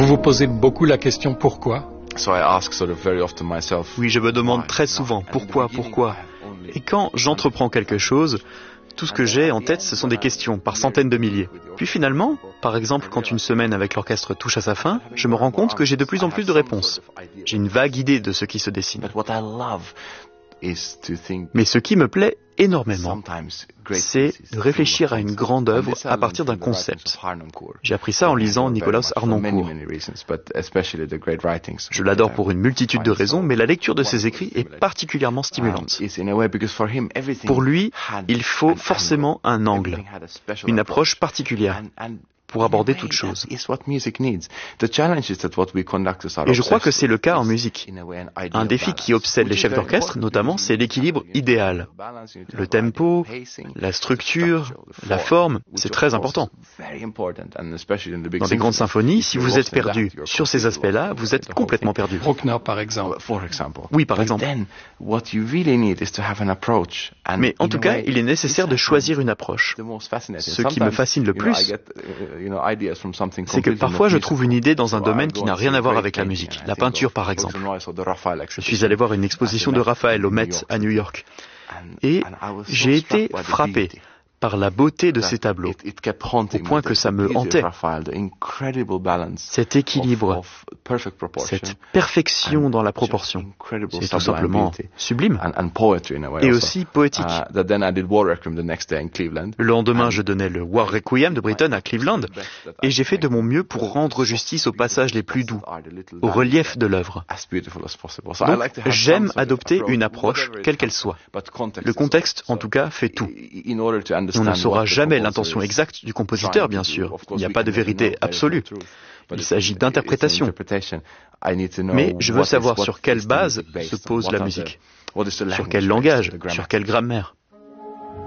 Vous vous posez beaucoup la question pourquoi? Oui, je me demande très souvent pourquoi. Et quand j'entreprends quelque chose, tout ce que j'ai en tête, ce sont des questions, par centaines de milliers. Puis finalement, par exemple, quand une semaine avec l'orchestre touche à sa fin, je me rends compte que j'ai de plus en plus de réponses. J'ai une vague idée de ce qui se dessine. Mais ce qui me plaît énormément, c'est de réfléchir à une grande œuvre à partir d'un concept. J'ai appris ça en lisant Nikolaus Harnoncourt. Je l'adore pour une multitude de raisons, mais la lecture de ses écrits est particulièrement stimulante. Pour lui, il faut forcément un angle, une approche particulière pour aborder toute chose. Et je crois que c'est le cas en musique. Un défi qui obsède les chefs d'orchestre, notamment, c'est l'équilibre idéal. Le tempo, la structure, la forme, c'est très important. Dans des grandes symphonies, si vous êtes perdu sur ces aspects-là, vous êtes complètement perdu. Bruckner, par exemple. Oui, par exemple. Mais en tout cas, il est nécessaire de choisir une approche. Ce qui me fascine le plus, c'est que parfois je trouve une idée dans un domaine qui n'a rien à voir avec la musique, la peinture par exemple. Je suis allé voir une exposition de Raphaël au Met à New York et j'ai été frappé par la beauté de ces tableaux, au point que ça me hantait. Cet équilibre, cette perfection dans la proportion, c'est tout simplement sublime et aussi poétique. Le lendemain, je donnais le War Requiem de Britten à Cleveland et j'ai fait de mon mieux pour rendre justice aux passages les plus doux, au relief de l'œuvre. Donc, j'aime adopter une approche, quelle qu'elle soit. Le contexte, en tout cas, fait tout. On ne saura jamais l'intention exacte du compositeur, bien sûr. Il n'y a pas de vérité absolue. Il s'agit d'interprétation. Mais je veux savoir sur quelle base se pose la musique, sur quel langage, sur quelle grammaire.